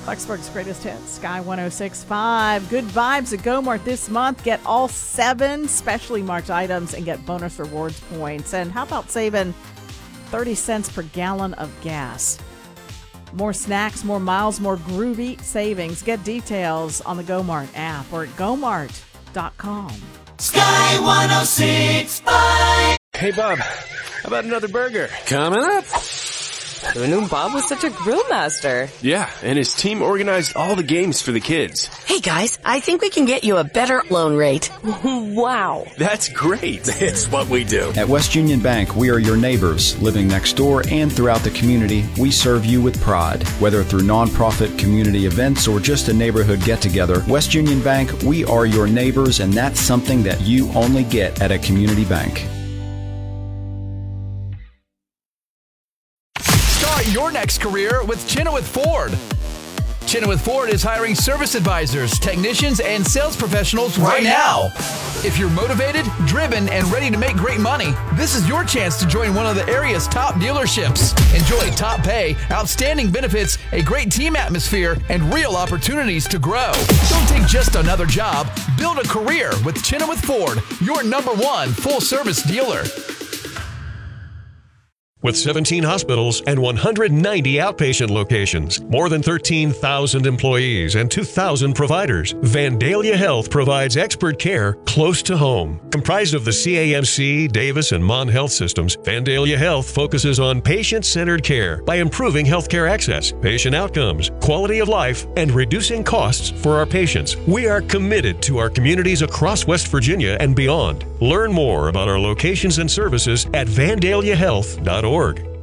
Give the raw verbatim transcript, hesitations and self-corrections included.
Lexburg's greatest hits, Sky one oh six point five. Good vibes at Go-Mart this month. Get all seven specially marked items and get bonus rewards points. And how about saving thirty cents per gallon of gas? More snacks, more miles, more groovy savings. Get details on the Go-Mart app or at go mart dot com. Sky one oh six point five. Hey, Bob, how about another burger? Coming up. Who knew Bob was such a grill master? Yeah, and his team organized all the games for the kids. Hey guys, I think we can get you a better loan rate. Wow. That's great. It's what we do. At West Union Bank, we are your neighbors. Living next door and throughout the community, we serve you with pride. Whether through nonprofit community events or just a neighborhood get-together, West Union Bank, we are your neighbors, and that's something that you only get at a community bank. Your next career with Chenoweth Ford. Chenoweth Ford is hiring service advisors, technicians, and sales professionals right now. If you're motivated, driven, and ready to make great money, this is your chance to join one of the area's top dealerships. Enjoy top pay, outstanding benefits, a great team atmosphere, and real opportunities to grow. Don't take just another job. Build a career with Chenoweth Ford, your number one full-service dealer. With seventeen hospitals and one hundred ninety outpatient locations, more than thirteen thousand employees, and two thousand providers, Vandalia Health provides expert care close to home. Comprised of the C A M C, Davis, and Mon Health systems, Vandalia Health focuses on patient-centered care by improving healthcare access, patient outcomes, quality of life, and reducing costs for our patients. We are committed to our communities across West Virginia and beyond. Learn more about our locations and services at vandalia health dot org.